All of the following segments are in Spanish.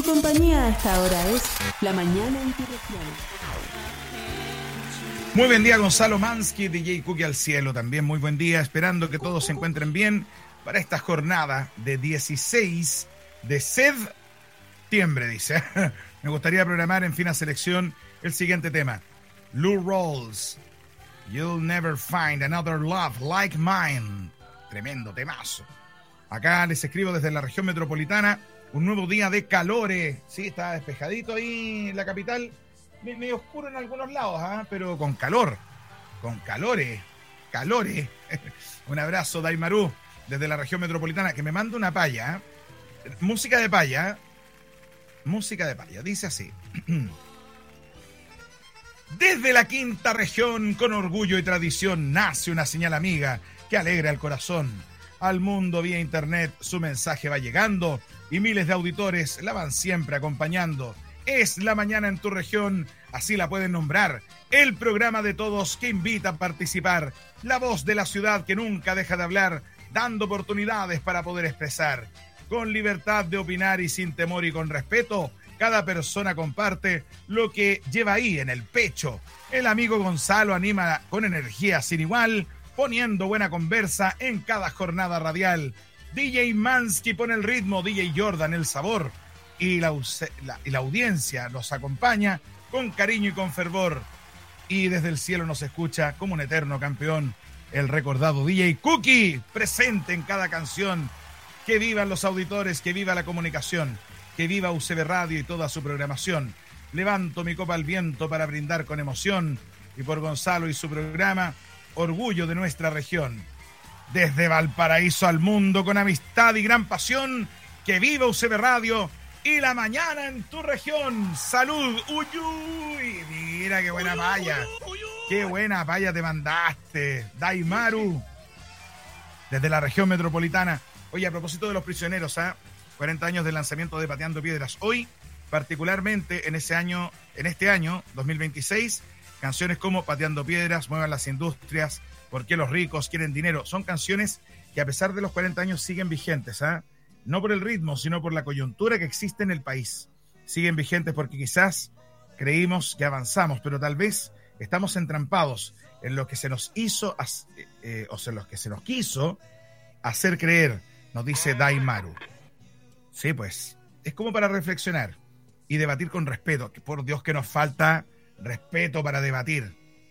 compañía a esta hora es La Mañana en tu Región. Muy buen día, Gonzalo Mansky, DJ Cookie al cielo también. Muy buen día, esperando que todos se encuentren bien para esta jornada de 16 de septiembre, dice. Me gustaría programar en fina selección el siguiente tema. Lou Rawls, You'll Never Find Another Love Like Mine. Tremendo temazo. Acá les escribo desde la región metropolitana, un nuevo día de calores. Sí, está despejadito ahí en la capital. Medio oscuro en algunos lados, pero con calor. Con calores. Un abrazo, Daimaru, desde la región metropolitana, que me manda una paya. Música de paya. Dice así. Desde la quinta región, con orgullo y tradición, nace una señal amiga que alegra el corazón. Al mundo vía internet su mensaje va llegando y miles de auditores la van siempre acompañando. Es La Mañana en tu Región, así la pueden nombrar. El programa de todos que invita a participar. La voz de la ciudad que nunca deja de hablar, dando oportunidades para poder expresar. Con libertad de opinar y sin temor y con respeto, cada persona comparte lo que lleva ahí en el pecho. El amigo Gonzalo anima con energía sin igual, poniendo buena conversa en cada jornada radial. DJ Mansky pone el ritmo, DJ Jordan el sabor. Y la audiencia nos acompaña con cariño y con fervor. Y desde el cielo nos escucha como un eterno campeón el recordado DJ Cookie, presente en cada canción. Que vivan los auditores, que viva la comunicación, que viva UCB Radio y toda su programación. Levanto mi copa al viento para brindar con emoción y por Gonzalo y su programa, orgullo de nuestra región. Desde Valparaíso al mundo con amistad y gran pasión, que viva UCB Radio y La Mañana en tu Región. ¡Salud! ¡Uy, uy! Mira qué buena paya. ¡Qué buena paya te mandaste! Daimaru, desde la región metropolitana. Oye, a propósito de los prisioneros, 40 años del lanzamiento de Pateando Piedras. Hoy, particularmente en este año 2026, canciones como Pateando Piedras, Muevan las Industrias, ¿Por qué los ricos quieren dinero? Son canciones que a pesar de los 40 años siguen vigentes, no por el ritmo, sino por la coyuntura que existe en el país. Siguen vigentes porque quizás creímos que avanzamos, pero tal vez estamos entrampados en lo que se nos hizo, en lo que se nos quiso hacer creer, nos dice Daimaru. Sí, pues, es como para reflexionar y debatir con respeto. Que por Dios que nos falta respeto para debatir.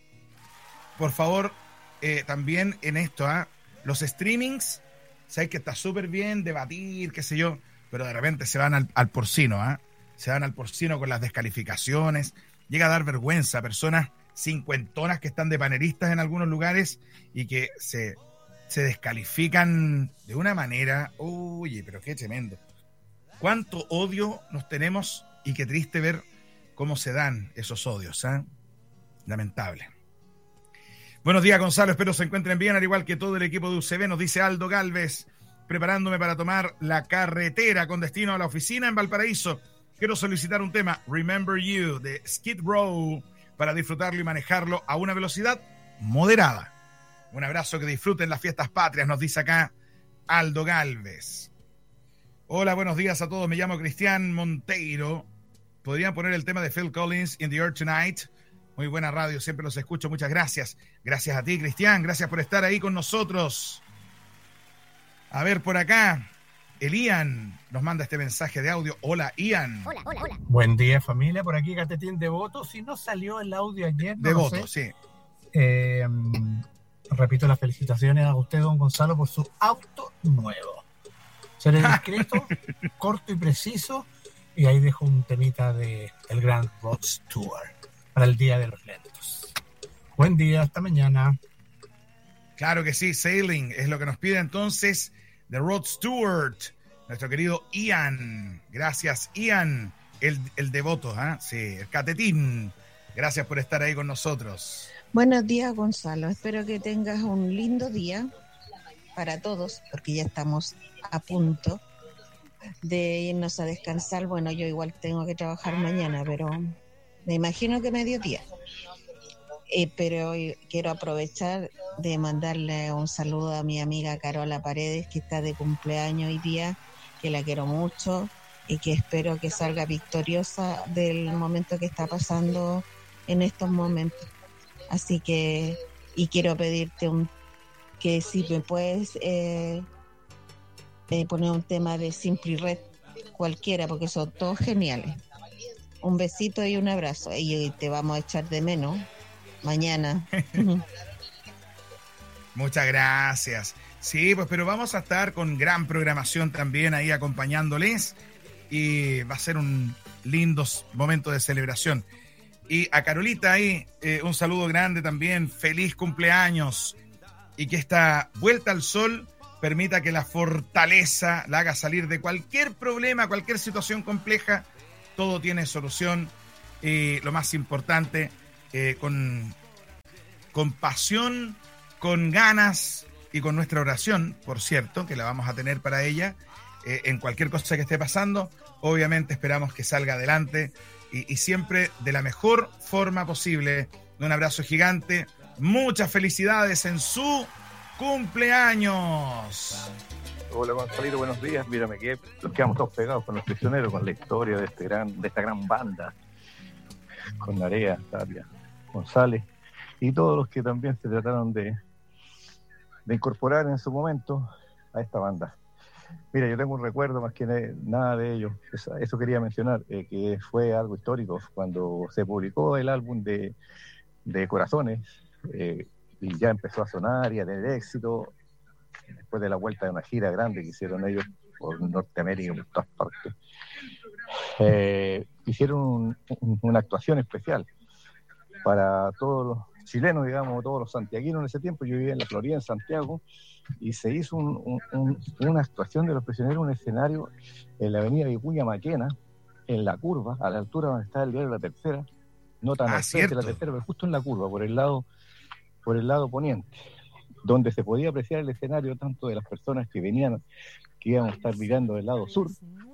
Por favor, también en esto, los streamings, sabes que está súper bien debatir, qué sé yo, pero de repente se van al porcino, se van al porcino con las descalificaciones. Llega a dar vergüenza a personas cincuentonas que están de panelistas en algunos lugares y que se descalifican de una manera. Oye, pero qué tremendo. Cuánto odio nos tenemos y qué triste ver cómo se dan esos odios, Lamentable. Buenos días, Gonzalo, espero se encuentren bien, al igual que todo el equipo de UCB, nos dice Aldo Galvez, preparándome para tomar la carretera con destino a la oficina en Valparaíso. Quiero solicitar un tema, Remember You, de Skid Row, para disfrutarlo y manejarlo a una velocidad moderada. Un abrazo, que disfruten las fiestas patrias, nos dice acá Aldo Galvez. Hola, buenos días a todos, me llamo Cristian Monteiro. ¿Podrían poner el tema de Phil Collins, In the Air Tonight? Muy buena radio, siempre los escucho, muchas gracias. Gracias a ti, Cristian, gracias por estar ahí con nosotros. A ver, por acá, el Ian nos manda este mensaje de audio. Hola, Ian. Hola. Buen día, familia, por aquí Catetín Devoto. Si no salió el audio ayer, no Devoto, lo sé. Sí. Repito las felicitaciones a usted, don Gonzalo, por su auto nuevo. Seré discreto, corto y preciso, y ahí dejo un temita de el Grand Rod Stewart para el Día de los Lentos. Buen día, hasta mañana. Claro que sí, Sailing es lo que nos pide entonces de Rod Stewart, nuestro querido Ian. Gracias, Ian, el devoto, sí, el catetín. Gracias por estar ahí con nosotros. Buenos días, Gonzalo. Espero que tengas un lindo día para todos, porque ya estamos a punto de irnos a descansar. Bueno, yo igual tengo que trabajar mañana, pero me imagino que mediodía. Pero quiero aprovechar de mandarle un saludo a mi amiga Carola Paredes, que está de cumpleaños hoy día, que la quiero mucho, y que espero que salga victoriosa del momento que está pasando en estos momentos. Así que, y quiero pedirte que si me puedes poner un tema de Simply Red, cualquiera, porque son todos geniales. Un besito y un abrazo, y te vamos a echar de menos mañana. Muchas gracias. Sí, pues pero vamos a estar con gran programación también ahí acompañándoles, y va a ser un lindo momento de celebración. Y a Carolita ahí, un saludo grande también, feliz cumpleaños, y que esta vuelta al sol permita que la fortaleza la haga salir de cualquier problema, cualquier situación compleja. Todo tiene solución, y lo más importante, con pasión, con ganas y con nuestra oración, por cierto, que la vamos a tener para ella, en cualquier cosa que esté pasando. Obviamente esperamos que salga adelante y siempre de la mejor forma posible. Un abrazo gigante, muchas felicidades en su cumpleaños. Hola Gonzalito, buenos días. Mira, nos quedamos todos pegados con Los Prisioneros, con la historia de esta gran banda, con Narea, Tapia, González y todos los que también se trataron de incorporar en su momento a esta banda. Mira, yo tengo un recuerdo más que nada de ellos. Eso quería mencionar, que fue algo histórico cuando se publicó el álbum de Corazones, y ya empezó a sonar y a tener éxito después de la vuelta de una gira grande que hicieron ellos por Norteamérica y por todas partes. Hicieron una actuación especial para todos los chilenos, digamos, todos los santiaguinos en ese tiempo. Yo vivía en la Florida, en Santiago, y se hizo una actuación de Los Prisioneros, un escenario en la avenida Vicuña Maquena, en la curva, a la altura donde está el diario La Tercera, no tan al frente de La Tercera, pero justo en la curva, por el lado poniente, donde se podía apreciar el escenario tanto de las personas que venían, que íbamos a estar mirando del lado sur,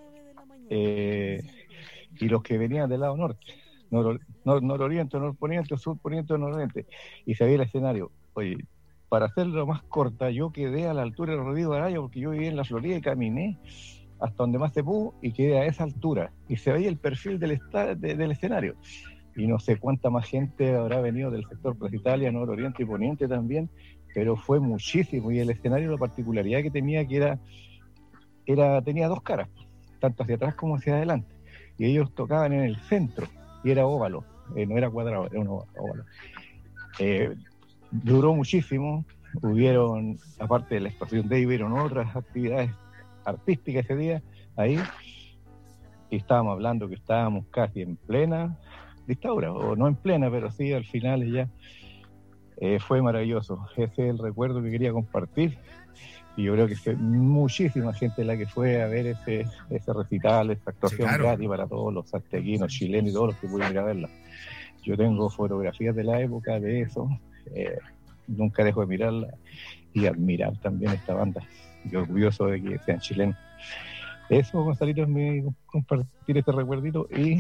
y los que venían del lado norte, nororiente, norponiente, surponiente, nororiente, y se veía el escenario. Oye, para hacerlo más corta, yo quedé a la altura de Rodrigo Araya, porque yo vivía en la Florida y caminé hasta donde más se pudo y quedé a esa altura, y se veía el perfil del escenario, y no sé cuánta más gente habrá venido del sector Plaza Italia, nororiente y poniente también, pero fue muchísimo. Y el escenario, la particularidad que tenía, tenía dos caras, tanto hacia atrás como hacia adelante, y ellos tocaban en el centro, y era óvalo, no era cuadrado, era un óvalo. Duró muchísimo. Hubieron, aparte de la exposición de ahí, hubieron otras actividades artísticas ese día ahí, y estábamos hablando que estábamos casi en plena dictadura, o no en plena, pero sí al final ya. Fue maravilloso. Ese es el recuerdo que quería compartir, y yo creo que fue muchísima gente la que fue a ver ese recital, esa actuación, sí, claro, gratis para todos los santiaguinos, chilenos y todos los que pudieron ir a verla. Yo tengo fotografías de la época de eso, nunca dejo de mirarla y admirar también esta banda, y orgulloso de que sean chilenos. Eso, Gonzalito, es mi compartir este recuerdito, y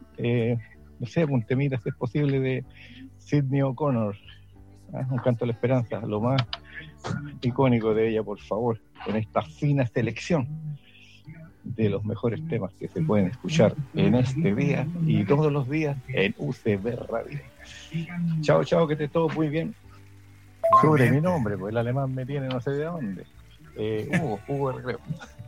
no sé, un temita, si es posible, de Sidney O'Connor, Un canto a la esperanza, lo más icónico de ella, por favor, con esta fina selección de los mejores temas que se pueden escuchar en este día y todos los días en UCB Radio. Chao, chao, que esté todo muy bien. Sobre mi nombre, pues el alemán me tiene no sé de dónde. Hugo Recreo.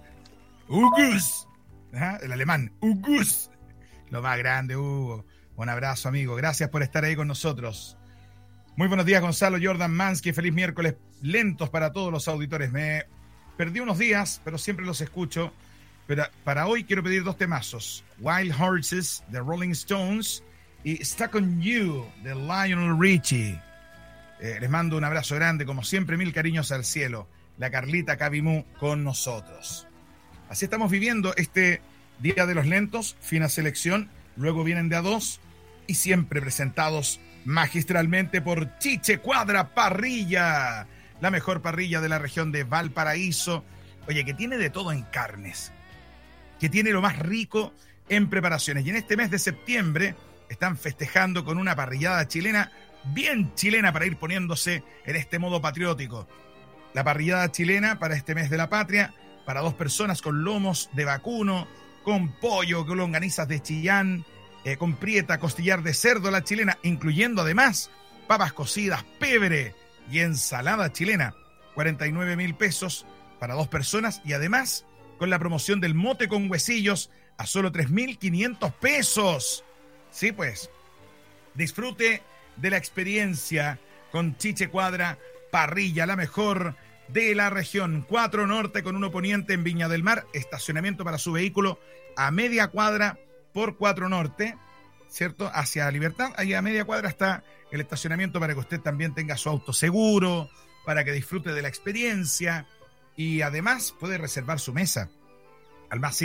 Hugus. El alemán, Hugus. Lo más grande, Hugo. Un abrazo, amigo. Gracias por estar ahí con nosotros. Muy buenos días, Gonzalo, Jordan Mansky. Feliz miércoles lentos para todos los auditores. Me perdí unos días, pero siempre los escucho. Pero para hoy quiero pedir dos temazos. Wild Horses, de Rolling Stones, y Stuck on You, de Lionel Richie. Les mando un abrazo grande, como siempre, mil cariños al cielo. La Carlita Cabimú con nosotros. Así estamos viviendo este Día de los Lentos, fina selección. Luego vienen de a dos y siempre presentados magistralmente por Chiche Cuadra Parrilla, la mejor parrilla de la región de Valparaíso. Oye, que tiene de todo en carnes, que tiene lo más rico en preparaciones. Y en este mes de septiembre están festejando con una parrillada chilena, bien chilena, para ir poniéndose en este modo patriótico. La parrillada chilena para este mes de la patria, para dos personas, con lomos de vacuno, con pollo, con longanizas de Chillán, con prieta, costillar de cerdo a la chilena, incluyendo además papas cocidas, pebre y ensalada chilena. 49.000 pesos para 2 personas y además con la promoción del mote con huesillos a solo 3.500 pesos. Sí, pues, disfrute de la experiencia con Chiche Cuadra Parrilla, la mejor de la región. 4 Norte con 1 Poniente en Viña del Mar, estacionamiento para su vehículo a media cuadra por 4 Norte, ¿cierto? Hacia Libertad, ahí a media cuadra está el estacionamiento para que usted también tenga su auto seguro, para que disfrute de la experiencia y además puede reservar su mesa al más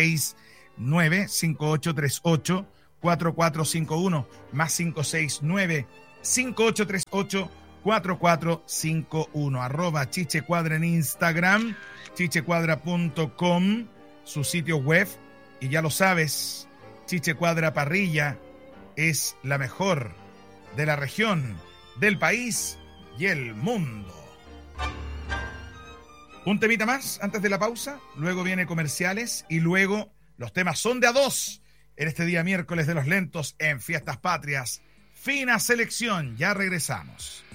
569-5838-4451, más 569-5838-4451, @ Chiche Cuadra en Instagram, chichecuadra.com, su sitio web, y ya lo sabes, Chiche Cuadra Parrilla es la mejor de la región, del país y el mundo. Un temita más antes de la pausa, luego viene comerciales y luego los temas son de a 2 en este día miércoles de los lentos en Fiestas Patrias. Fina selección, ya regresamos.